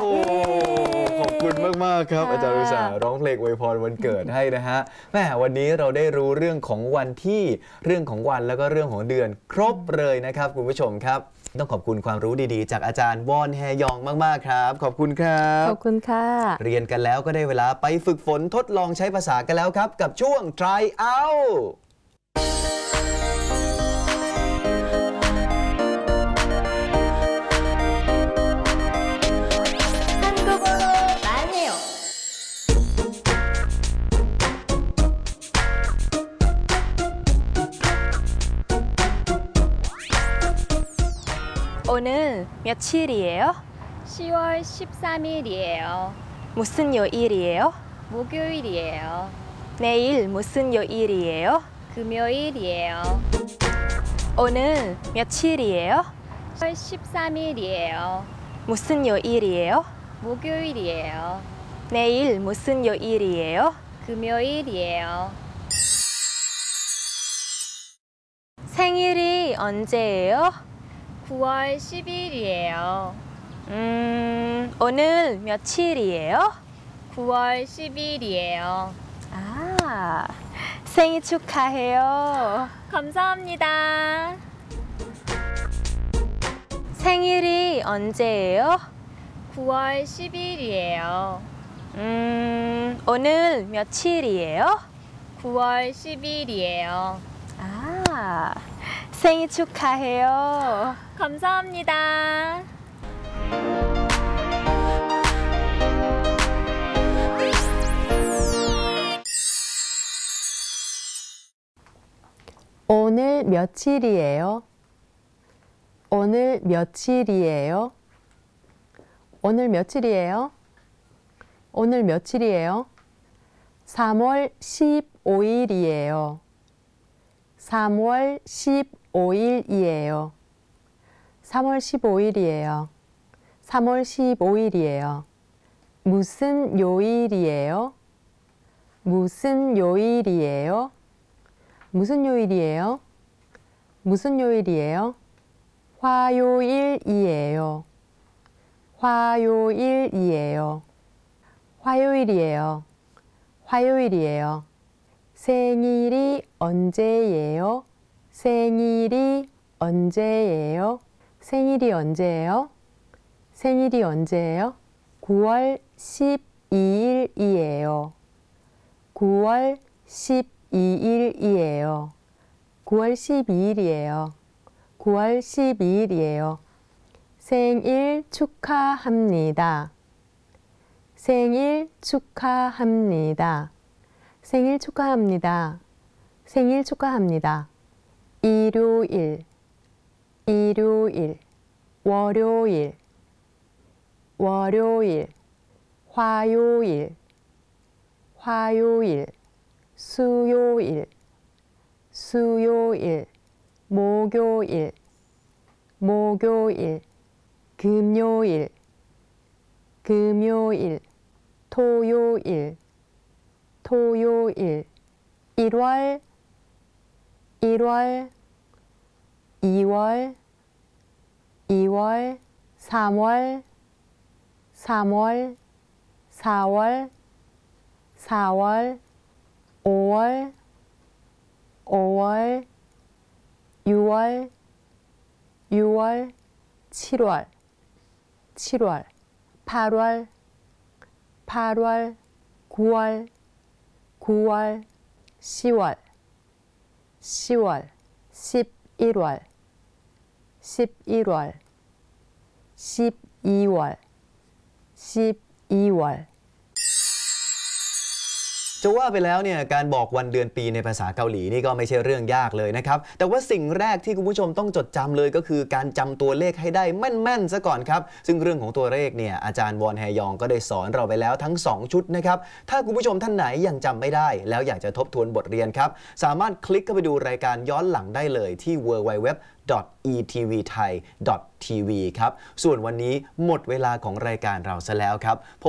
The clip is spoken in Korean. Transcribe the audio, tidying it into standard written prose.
ขอบคุณมากๆครับอาจารย์อุตสาห์ร้องเพลงอวยพรวันเกิดให้นะฮะแม่วันนี้เราได้รู้เรื่องของวันที่เรื่องของวันแล้วก็เรื่องของเดือนครบเลยนะครับคุณผู้ชมครับต้องขอบคุณความรู้ดีๆจากอาจารย์วอนแฮยองมากๆครับขอบคุณครับขอบคุณค่ะเรียนกันแล้วก็ได้เวลาไปฝึกฝนทดลองใช้ภาษากันแล้วครับกับช่วง Try Out 오늘 며칠이에요? 10월 13일이에요. 무슨 요일이에요? 목요일이에요. 내일 무슨 요일이에요? 금요일이에요. 오늘 며칠이에요? 10월 13일이에요. 무슨 요일이에요? 목요일이에요. 내일 무슨 요일이에요? 금요일이에요. 생일이 언제예요? 9월 10일이에요. 오늘 며칠이에요? 9월 10일이에요. 아, 생일 축하해요. 감사합니다. 생일이 언제예요? 9월 10일이에요. 오늘 며칠이에요? 9월 10일이에요. 아, 생일 축하해요. 감사합니다. 오늘 며칠이에요? 오늘 며칠이에요? 오늘 며칠이에요? 오늘 며칠이에요? 3월 15일이에요. 3월 15일이에요. 3월 15일이에요. 3월 15일이에요. 무슨 요일이에요? 무슨 요일이에요? 무슨 요일이에요? 무슨 요일이에요? 화요일이에요. 화요일이에요. 화요일이에요. 화요일이에요. 생일이 언제예요? 생일이 언제예요? 생일이 언제예요? 생일이 언제예요? 9월 12일이에요. 9월 12일이에요. 9월 12일이에요. 9월 12일이에요. 생일 축하합니다. 생일 축하합니다. 생일 축하합니다. 생일 축하합니다. 일요일, 일요일, 월요일, 월요일, 화요일, 화요일, 수요일, 수요일, 목요일, 목요일, 금요일, 금요일, 토요일, 토요일, 1월, 1월, 2월, 2월, 3월, 3월, 4월, 4월, 5월, 5월, 6월, 6월, 7월, 7월, 8월, 8월, 9월, 9월, 10월, 10월, 11월, 11월, 12월, 12월. จะว่าไปแล้วเนี่ยการบอกวันเดือนปีในภาษาเกาหลีนี่ก็ไม่ใช่เรื่องยากเลยนะครับแต่ว่าสิ่งแรกที่คุณผู้ชมต้องจดจำเลยก็คือการจำตัวเลขให้ได้แม่นๆซะก่อนครับซึ่งเรื่องของตัวเลขเนี่ยอาจารย์วอนแฮยองก็ได้สอนเราไปแล้วทั้ง2ชุดนะครับถ้าคุณผู้ชมท่านไหนยังจำไม่ได้แล้วอยากจะทบทวนบทเรียนครับสามารถคลิกเข้าไปดูรายการย้อนหลังได้เลยที่ www.etvthai.tv ครับส่วนวันนี้หมดเวลาของรายการเราซะแล้วครับ